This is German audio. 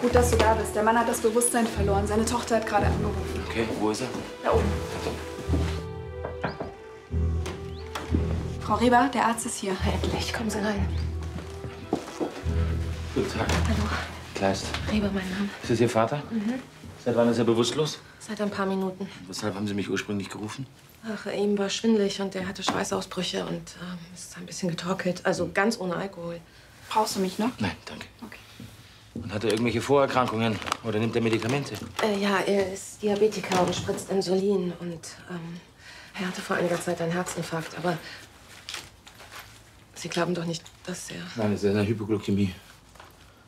Gut, dass du da bist. Der Mann hat das Bewusstsein verloren. Seine Tochter hat gerade angerufen. Okay, wo ist er? Da oben. Frau Reber, der Arzt ist hier. Endlich, kommen Sie rein. Guten Tag. Hallo. Kleist. Reber, mein Name. Ist das Ihr Vater? Seit wann ist er bewusstlos? Seit ein paar Minuten. Weshalb haben Sie mich ursprünglich gerufen? Ach, ihm war schwindelig und er hatte Schweißausbrüche und ist ein bisschen getorkelt. Also ganz ohne Alkohol. Brauchst du mich noch? Nein, danke. Okay. Und hat er irgendwelche Vorerkrankungen? Oder nimmt er Medikamente? Ja, er ist Diabetiker und spritzt Insulin. Und er hatte vor einiger Zeit einen Herzinfarkt. Aber Sie glauben doch nicht, dass er... Nein, es ist eine Hypoglykämie.